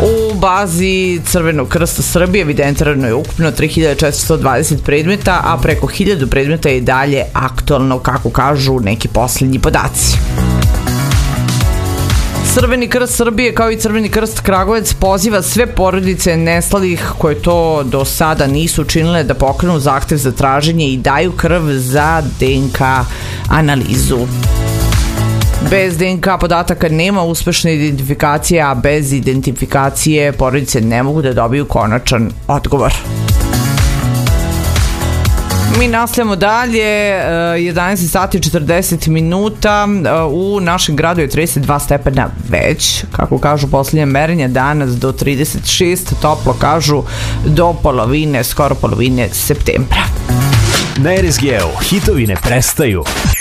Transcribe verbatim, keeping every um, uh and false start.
U bazi Crvenog krsta Srbije evidentirano je ukupno tri hiljade četiristo dvadeset predmeta, a preko hiljadu predmeta je dalje aktualno, kako kažu neki posljednji podaci. Crveni krst Srbije, kao i Crveni krst Kragujevac, poziva sve porodice nestalih koje to do sada nisu učinile da pokrenu zahtev za traženje i daju krv za D N K analizu. Bez D N K podataka nema uspešne identifikacije, a bez identifikacije porodice ne mogu da dobiju konačan odgovor. Mi nastavljamo dalje, jedanaest sati četrdeset minuta, u našem gradu je trideset dva stepena već, kako kažu posljednje merenja, danas do trideset šest, toplo kažu do polovine, skoro polovine septembra. Na R S G-u hitovi ne prestaju.